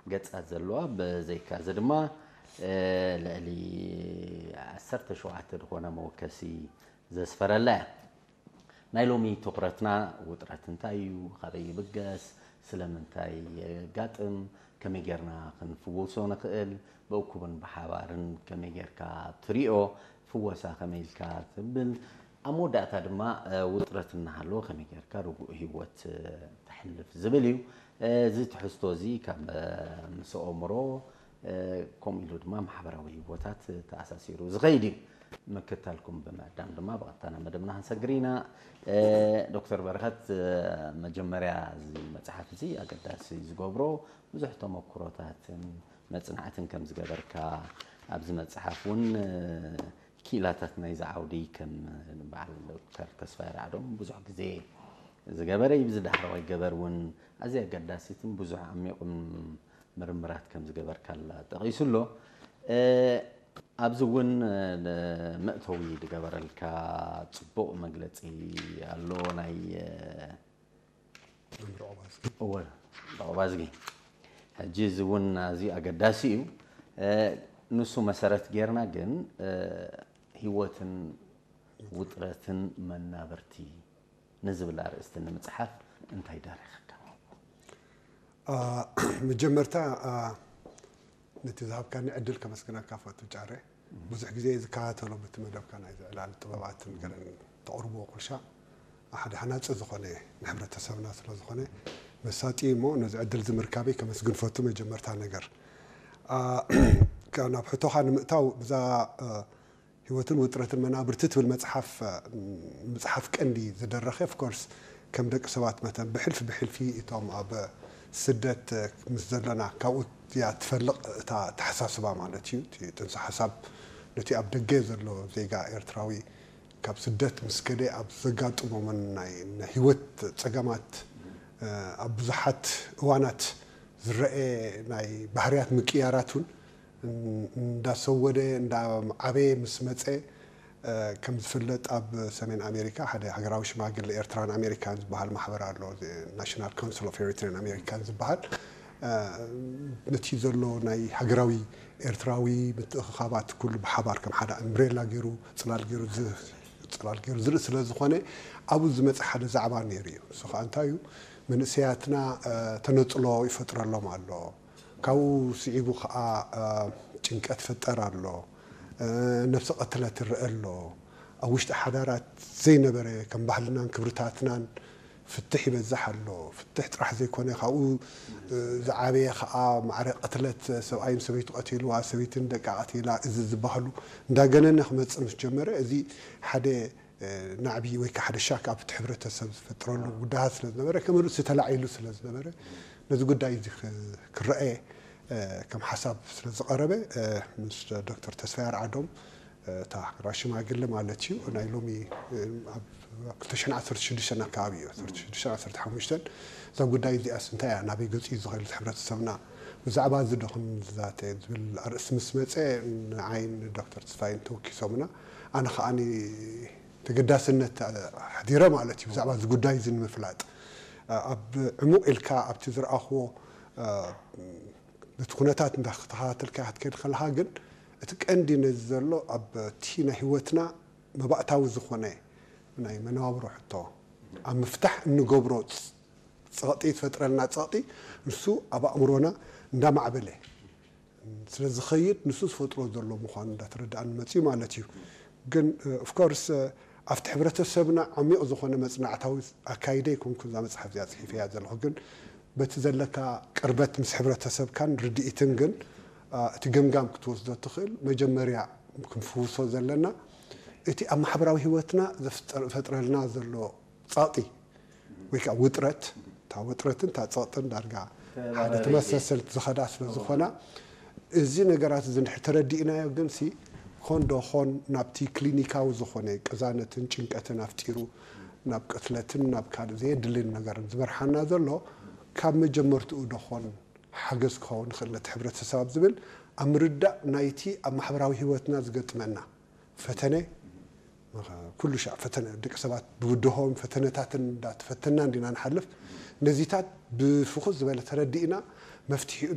ገጻት ዘለዋ በዘይካ ዘድማ ለሊ 17 ዝኾነ መወከሲ ዘስፈረላ ናይሎሚ ትኩረትና ውጥረት እንታይ እዩ ካበይ ብገስ ስለምንታይ ጋጥም ከመይ ጌርና ክንፍወሶ ንኽእል በእኩብን በሓባርን ከመይ ጌርካ ትሪኦ ፍወሳ ከመይ ኢልካ ትብል ኣሞዳእታ ድማ ውጥረት እናሃለዎ ከመይ ጌርካ ርጉእ ሂወት ተሕልፍ ዝብል እዩ እዚ ትሕዝቶ እዚ ካብ ምስ ኣእምሮ ከምኡ ኢሉ ድማ ማሕበራዊ ሂወታት ተኣሳሲሩ ዝኸይድ እዩ ምክታልኩም በመዳም ድማ በቀጥታና መደብና ሃንሰግሪና ዶክተር በረኸት መጀመርያ መጽሓፍ እዚ ኣገዳሲ ዝገብሮ ብዙሕ ተመክሮታትን መጽናዕትን ከም ዝገበርካ ኣብዚ መጽሓፍ ውን ኪላታት ናይ ዝዓውዲ ከም በዓል ዶክተር ተስፋይ ረዓዶም ብዙሕ ግዜ ዝገበረ ብዝዳሕረዋይ ገበር ውን ኣዝያ ኣገዳሲትን ብዙሕ ዓሚቑን ምርምራት ከም ዝገበርካላ ጠቒሱሎ ኣብዚ ውን መእተዊ ዝገበረልካ ጽቡቕ መግለጺ ኣሎ ናይ ዕቁባዝጊ ሕጂ እዚ ውን ኣዝዩ ኣገዳሲ እዩ ንሱ መሰረት ጌርና ግን ሂወትን ውጥረትን መናበርቲ ንዝብል ኣርእስቲ ንምፅሓፍ እንታይ ዳሪኽካ መጀመርታ ነቲ ዝሃብካኒ ዕድል ከመስግነካ ፈቱ ጫሬ ብዙሕ ግዜ ዝከታተሎ በቲ መደብካ ናይ ዝዕላል ጥበባትን ገለን ተቕርቦ ኩልሻ ሓደ ሃናፂ ዝኾነ ንሕብረተሰብና ስለ ዝኾነ መሳጢ እሞ ነዚ ዕድል ዝምርካበይ ከመስግን ፈቱ መጀመርታ ነገር ናብ ሕቶኻ ንምእታው ብዛ ሂወትን ውጥረትን መናብርቲ ትብል መፅሓፍ ቀንዲ ዝደረኸ ኦፍኮርስ ከም ደቂ ሰባት መተን ብሕልፊ እቶም ኣብ ስደት ምስ ዘለና ካብኡ ያ ትፈልቕ እታ ተሓሳስባ ማለት እዩ ጥንሰ ሓሳብ ነቲ ኣብ ደገ ዘሎ ዜጋ ኤርትራዊ ካብ ስደት ምስ ከደ ኣብ ዘጋጥሞምን ናይ ሂወት ፀገማት ኣብ ብዙሓት እዋናት ዝረአ ናይ ባህርያት ምቅያራቱን እንዳሰወደ እንዳዓበየ ምስ መፀ ከም ዝፍለጥ ኣብ ሰሜን ኣሜሪካ ሓደ ሃገራዊ ሽማግለ ኤርትራን ኣሜሪካን ዝበሃል ማሕበር ኣሎ ናሽናል ካውንስል ኦፍ ኤሪትሪያን ኣሜሪካን ዝበሃል ነቲ ዘሎ ናይ ሃገራዊ ኤርትራዊ ምትእኽኻባት ኩሉ ብሓባር ከም ሓደ ኣምብሬላ ገይሩ ፅላል ገይሩ ዝርኢ ስለ ዝኾነ ኣብኡ ዝመፀ ሓደ ዛዕባ ነይሩ እዩ እሱ ከዓ እንታይ እዩ መንእሰያትና ተነፅሎ ይፈጥረሎም ኣሎ ካብኡ ስዒቡ ከዓ ጭንቀት ፈጠር ኣሎ ነፍሲ ቀትለት ይረአ ኣሎ ኣብ ውሽጢ ሓዳራት ዘይነበረ ከም ባህልናን ክብርታትናን ፍትሕ ይበዛሕ ኣሎ ፍትሕ ጥራሕ ዘይኮነ ካብኡ ዝዓበየ ከዓ ማዕረ ቀትለት ሰብኣይን ሰበይቱ ቀቲልዋ ሰበይትን ደቃ ቀቲላ እዚ ዝበሃሉ እንዳገነነ ክመፅእ ምስ ጀመረ እዚ ሓደ ናዕቢ ወይ ከዓ ሓደ ሻክ ኣብቲ ሕብረተሰብ ዝፈጥረሉ ጉዳያት ስለ ዝነበረ ከም ርእሲ ተላዒሉ ስለ ዝነበረ ነዚ ጉዳይ እዚ ክረአ ከም ሓሳብ ስለ ዝቐረበ ምስ ዶክተር ተስፋይ ረዓዶም እታ ሃገራዊ ሽማግለ ማለት እዩ ናይ ሎሚ ኣብ 2016 ኣካባቢ እዩ 2015 እዛ ጉዳይ እዚኣስ እንታይ እያ ናበይ ገፂ ዝኽእል ሕብረተሰብና ብዛዕባ እዚ ዶኹም ዛተ ዝብል ኣርእስቲ ምስ መፀ ንዓይን ዶክተር ተስፋይን ተወኪሶምና ኣነ ከዓኒ ተገዳስነት ሓዲረ ማለት እዩ ብዛዕባ እዚ ጉዳይ እዚ ንምፍላጥ ኣብ ዕሙቕ ኢልካ ኣብቲ ዝረኣኽዎ እቲ ኩነታት እንዳተኸታተልካ ክትከይድ ከለኻ ግን እቲ ቀንዲ ነዚ ዘሎ ኣብቲ ናይ ሂወትና መባእታዊ ዝኾነ ናይ መነባብሮ ሕቶ ኣብ ምፍታሕ እንገብሮ ፀቕጢ ትፈጥረልና ፀቕጢ ንሱ ኣብ ኣእምሮና እንዳማዕበለ ስለ ዝኸይድ ንሱ ዝፈጥሮ ዘሎ ምዃኑ እንዳተረዳእና መፅኡ ማለት እዩ ግን ኦፍኮርስ ኣብቲ ሕብረተሰብና ዓሚቕ ዝኾነ መፅናዕታዊ ኣካይደ ይኩንኩ እዛ መፅሓፍ እዚኣ ፅሒፈያ ዘለኹ ግን በቲ ዘለካ ቅርበት ምስ ሕብረተሰብካን ርድኢትን ግን እቲ ገምጋም ክትወስዶ ትኽእል መጀመርያ ክንፍውሶ ዘለና እቲ ኣብ ማሕበራዊ ሂወትና ዘፈጥረልና ዘሎ ፀቕጢ ወይ ከዓ ውጥረት እታ ውጥረትን እታ ፀቕጥን ዳርጋ ሓደ ተመሳሰልቲ ዝኸዳ ስለ ዝኾና እዚ ነገራት እዚ እንድሕር ተረዲእናዮ ግን ኮንዶ ኾን ናብቲ ክሊኒካዊ ዝኾነ ቅዛነትን ጭንቀትን ኣፍጢሩ ናብ ቅትለትን ናብ ካልእ ዘየድልን ነገርን ዝመርሓና ዘሎ ካብ መጀመርትኡ ዶኾን ሓገዝ ክኸውን ንኽእል ነቲ ሕብረተሰብ ዝብል ኣብ ምርዳእ ናይቲ ኣብ ማሕበራዊ ሂወትና ዝገጥመና ፈተነ ኩሉ ሻዕ ፈተነ ደቂ ሰባት ብውድሆም ፈተነታትን እንዳተፈተና እንዲና ንሓልፍ ነዚታት ብፍኹስ ዝበለ ተረዲእና መፍትሒኡ